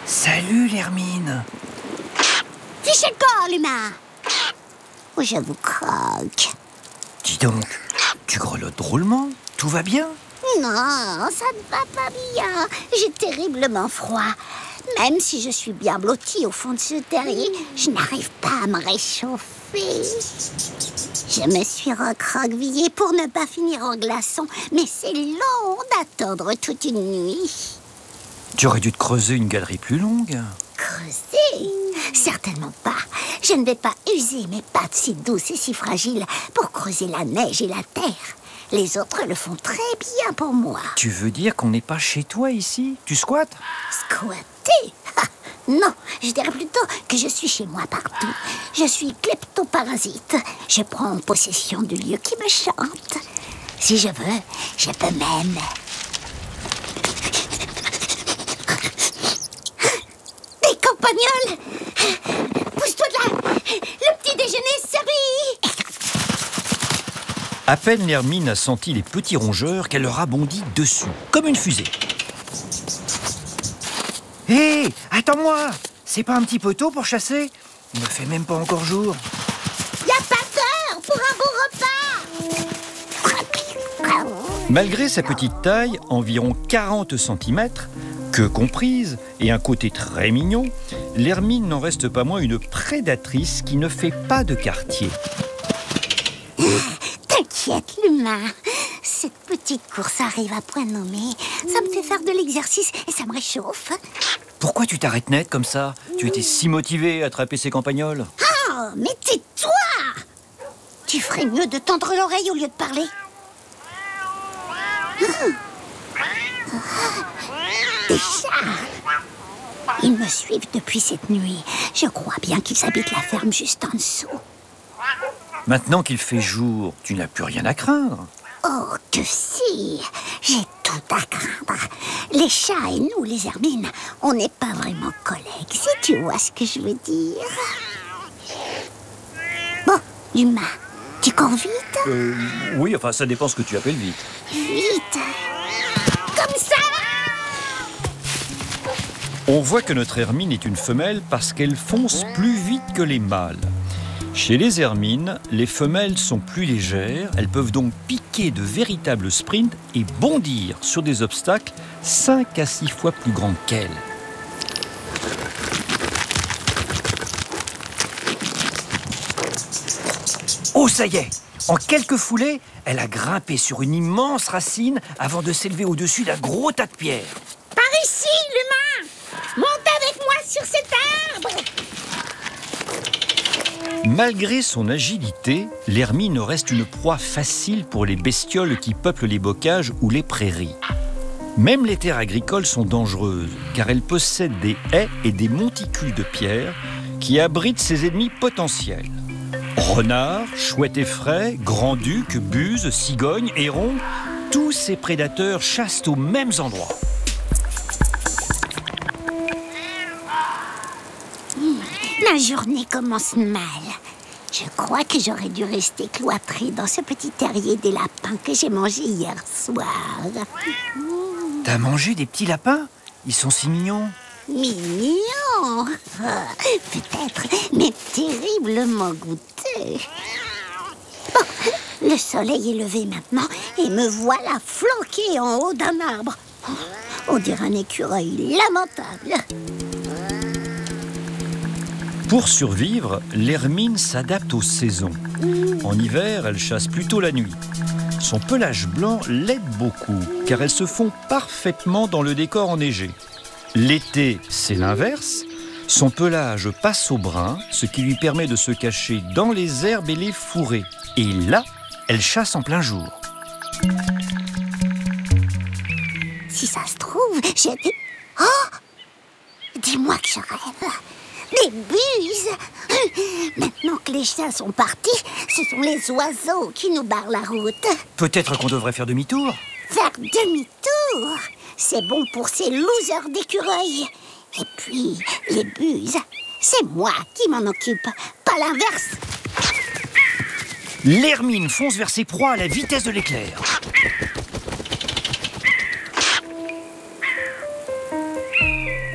Salut l'Hermine. Fichez le corps, l'humain. Oh, je vous croque. Dis donc, tu grelottes drôlement. Tout va bien? Non, ça ne va pas bien. J'ai terriblement froid. Même si je suis bien blottie au fond de ce terrier, je n'arrive pas à me réchauffer. Je me suis recroquevillée pour ne pas finir en glaçon, mais c'est long d'attendre toute une nuit. Tu aurais dû te creuser une galerie plus longue. Creuser? Certainement pas. Je ne vais pas user mes pattes si douces et si fragiles pour creuser la neige et la terre. Les autres le font très bien pour moi. Tu veux dire qu'on n'est pas chez toi ici? Tu squattes? Squatter? Non, je dirais plutôt que je suis chez moi partout. Je suis kleptoparasite. Je prends possession du lieu qui me chante. Si je veux, je peux même... Des campagnols! Pousse-toi de là! Le petit déjeuner est servi! À peine l'Hermine a senti les petits rongeurs qu'elle leur a bondi dessus, comme une fusée. Hé, attends-moi! C'est pas un petit peu tôt pour chasser? Il ne fait même pas encore jour. Y a pas d'heure pour un beau repas! Malgré sa petite taille, environ 40 cm, queue comprise et un côté très mignon, l'Hermine n'en reste pas moins une prédatrice qui ne fait pas de quartier. T'inquiète, l'humain. Cette petite course arrive à point nommé. Ça me fait faire de l'exercice et ça me réchauffe. Pourquoi tu t'arrêtes net comme ça? Tu étais si motivé à attraper ces campagnols. Oh, mais tais-toi! Tu ferais mieux de tendre l'oreille au lieu de parler. Des chats! Ils me suivent depuis cette nuit. Je crois bien qu'ils habitent la ferme juste en dessous. Maintenant qu'il fait jour, tu n'as plus rien à craindre. Oh, que si! J'ai tout à craindre. Les chats et nous, les Hermines, on n'est pas vraiment collègues, si tu vois ce que je veux dire. Bon, l'humain, tu cours vite? Oui, enfin, ça dépend ce que tu appelles vite. Vite! Comme ça! On voit que notre hermine est une femelle parce qu'elle fonce plus vite que les mâles. Chez les hermines, les femelles sont plus légères, elles peuvent donc piquer de véritables sprints et bondir sur des obstacles 5 à 6 fois plus grands qu'elles. Oh, ça y est! En quelques foulées, elle a grimpé sur une immense racine avant de s'élever au-dessus d'un gros tas de pierres. Par ici, l'humain! Monte avec moi sur cet arbre! Malgré son agilité, l'hermine reste une proie facile pour les bestioles qui peuplent les bocages ou les prairies. Même les terres agricoles sont dangereuses, car elles possèdent des haies et des monticules de pierre qui abritent ses ennemis potentiels. Renards, chouettes effraies, grands-ducs, buses, cigognes, hérons, tous ces prédateurs chassent aux mêmes endroits. Ma journée commence mal. Je crois que j'aurais dû rester cloîtrée dans ce petit terrier des lapins que j'ai mangé hier soir. T'as mangé des petits lapins? Ils sont si mignons. Mignon! Peut-être, mais terriblement goûteux. Bon, le soleil est levé maintenant et me voilà flanquée en haut d'un arbre. On dirait un écureuil lamentable. Pour survivre, l'hermine s'adapte aux saisons. En hiver, elle chasse plutôt la nuit. Son pelage blanc l'aide beaucoup, car elle se fond parfaitement dans le décor enneigé. L'été, c'est l'inverse. Son pelage passe au brun, ce qui lui permet de se cacher dans les herbes et les fourrés. Et là, elle chasse en plein jour. Si ça se trouve, j'ai des... Oh! Dis-moi que je rêve. Des buses! Maintenant que les chats sont partis, ce sont les oiseaux qui nous barrent la route. Peut-être qu'on devrait faire demi-tour? Faire demi-tour, c'est bon pour ces losers d'écureuils. Et puis, les buses, c'est moi qui m'en occupe, pas l'inverse. L'hermine fonce vers ses proies à la vitesse de l'éclair.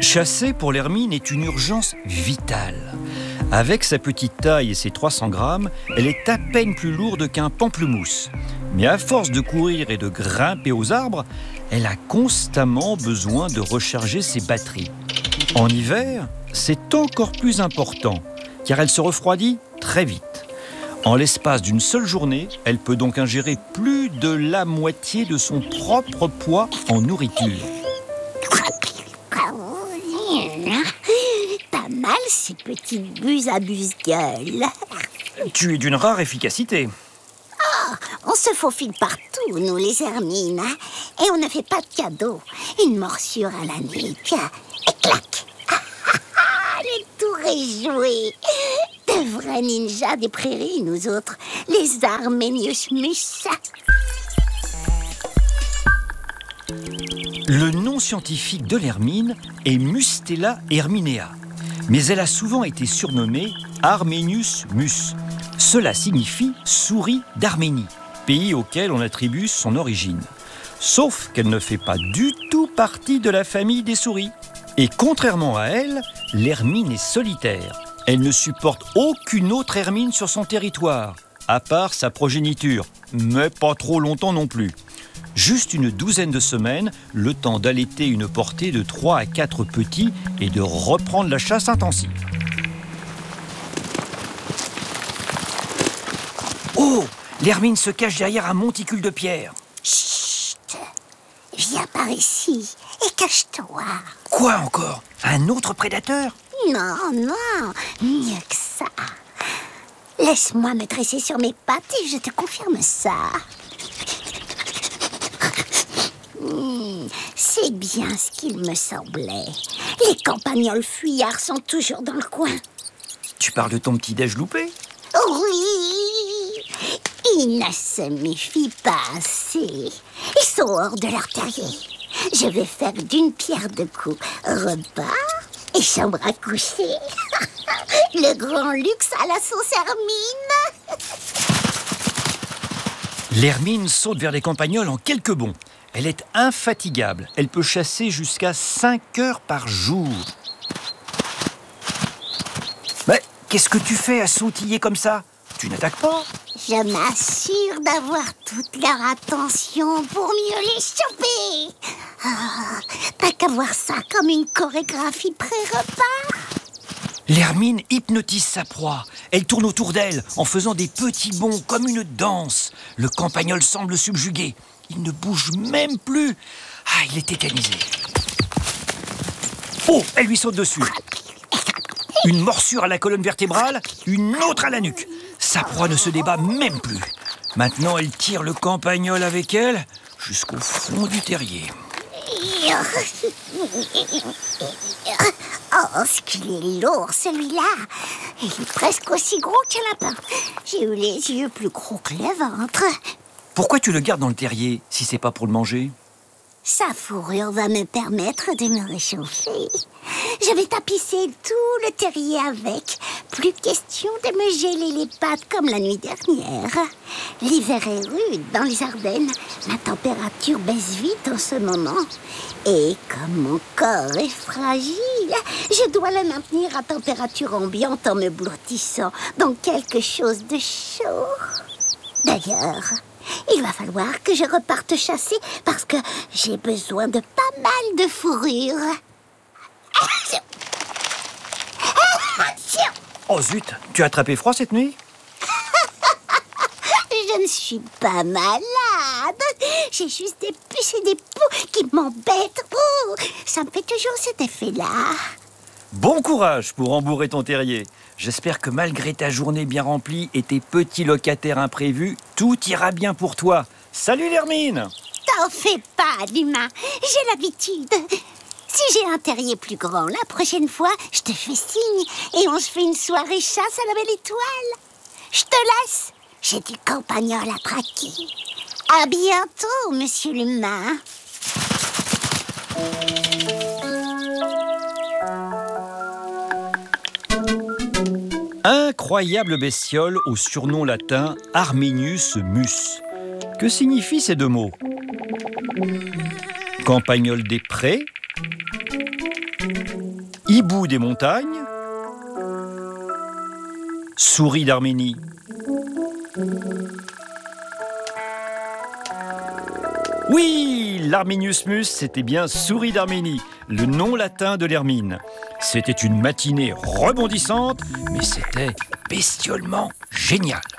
Chasser pour l'hermine est une urgence vitale. Avec sa petite taille et ses 300 grammes, elle est à peine plus lourde qu'un pamplemousse. Mais à force de courir et de grimper aux arbres, elle a constamment besoin de recharger ses batteries. En hiver, c'est encore plus important, car elle se refroidit très vite. En l'espace d'une seule journée, elle peut donc ingérer plus de la moitié de son propre poids en nourriture. Pas mal ces petites buses à buse-gueule. Tu es d'une rare efficacité. On se faufile partout, nous les hermines, hein, et on ne fait pas de cadeaux. Une morsure à la nuque, et clac. Le tour est joué. De vrais ninjas des prairies, nous autres, les Armenius mus. Le nom scientifique de l'hermine est Mustela herminea, mais elle a souvent été surnommée Armenius mus. Cela signifie souris d'Arménie, pays auquel on attribue son origine. Sauf qu'elle ne fait pas du tout partie de la famille des souris. Et contrairement à elle, l'hermine est solitaire. Elle ne supporte aucune autre hermine sur son territoire, à part sa progéniture, mais pas trop longtemps non plus. Juste une douzaine de semaines, le temps d'allaiter une portée de 3 à 4 petits et de reprendre la chasse intensive. Oh! L'hermine se cache derrière un monticule de pierre. Chut! Viens par ici et cache-toi. Quoi encore? Un autre prédateur? Non, non, mieux que ça. Laisse-moi me dresser sur mes pattes et je te confirme ça. C'est bien ce qu'il me semblait. Les campagnols fuyards sont toujours dans le coin. Tu parles de ton petit-déj loupé? Oui, ils ne se méfient pas assez. Ils sont hors de leur terrier. Je vais faire d'une pierre deux coups repas et chambre à coucher. Le grand luxe à la sauce hermine. L'hermine saute vers les campagnols en quelques bonds. Elle est infatigable. Elle peut chasser jusqu'à 5 heures par jour. Mais qu'est-ce que tu fais à sautiller comme ça? Tu n'attaques pas? Je m'assure d'avoir toute leur attention pour mieux les choper. T'as qu'à voir ça comme une chorégraphie pré-repas. L'hermine hypnotise sa proie. Elle tourne autour d'elle en faisant des petits bonds comme une danse. Le campagnol semble subjugué. Il ne bouge même plus. Ah, il est tétanisé. Oh, elle lui saute dessus. Une morsure à la colonne vertébrale, une autre à la nuque. Sa proie ne se débat même plus. Maintenant, elle tire le campagnol avec elle jusqu'au fond du terrier. Oh, ce qu'il est lourd, celui-là. Il est presque aussi gros qu'un lapin. J'ai eu les yeux plus gros que le ventre. Pourquoi tu le gardes dans le terrier si c'est pas pour le manger? Sa fourrure va me permettre de me réchauffer. Je vais tapisser tout le terrier avec. Plus question de me geler les pattes comme la nuit dernière. L'hiver est rude dans les Ardennes. La température baisse vite en ce moment. Et comme mon corps est fragile, je dois le maintenir à température ambiante en me blottissant dans quelque chose de chaud. D'ailleurs, il va falloir que je reparte chasser parce que j'ai besoin de pas mal de fourrure. Oh zut, tu as attrapé froid cette nuit? Je ne suis pas malade. J'ai juste des puces et des poux qui m'embêtent. Oh, ça me fait toujours cet effet-là. Bon courage pour embourrer ton terrier. J'espère que malgré ta journée bien remplie et tes petits locataires imprévus, tout ira bien pour toi. Salut l'hermine! T'en fais pas, l'humain. J'ai l'habitude. Si j'ai un terrier plus grand, la prochaine fois, je te fais signe et on se fait une soirée chasse à la belle étoile. Je te laisse. J'ai du campagnol à traquer. À bientôt, monsieur l'humain. Incroyable bestiole au surnom latin Armenius mus. Que signifient ces deux mots? Campagnol des prés Hibou des montagnes. Souris d'Arménie. Oui, l'Arminius mus, c'était bien souris d'Arménie, le nom latin de l'hermine. C'était une matinée rebondissante, mais c'était bestiolement génial.